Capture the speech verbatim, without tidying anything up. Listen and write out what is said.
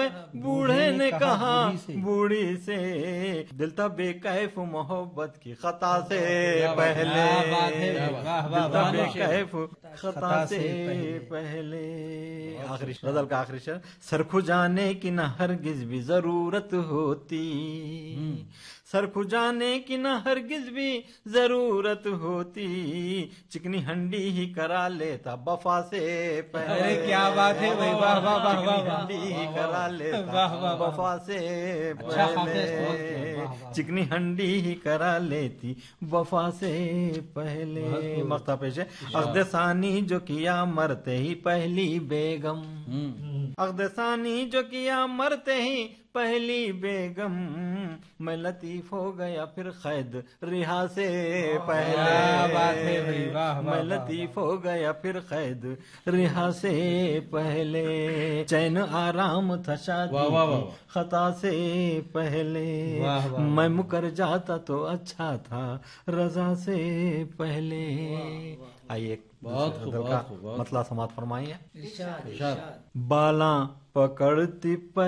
میں بوڑھے نے کہا بوڑھی سے، دل تھا بے کیف محبت کی خطا سے پہلے، دل تھا بے کیف خطا سے پہلے. آخری غزل کا آخری شعر. سر کھجانے کی نہ ہرگز بھی ضرورت ہوتی، سر کھجانے کی نہ ہرگز بھی ضرورت ہوتی، چکنی ہنڈی ہی کرا لیتا وفا سے پہلے. ارے کیا بات ہے بھائی، واہ واہ واہ چکنی واہ، ہنڈی ہی کرا لیتا وفا سے پہلے، چکنی ہنڈی ہی کرا لیتی وفا سے پہلے. مقطع پیش ہے. عقد ثانی جو کیا مرتے ہی پہلی بیگم، عقد ثانی جو کیا مرتے ہی پہلی بیگم، میں لطیف ہو گیا پھر قید رہا سے پہلے. کیا بات ہے بھائی، واہ واہ، میں لطیف ہو گیا پھر قید رہا سے پہلے، چین آرام تھا شادی کی خطا سے پہلے، میں مکر جاتا تو اچھا تھا رضا سے پہلے. آئیے بہت خوب، بہت خوب. مطلع سماعت فرمائیے. ارشاد ارشاد. بالاں پکڑتی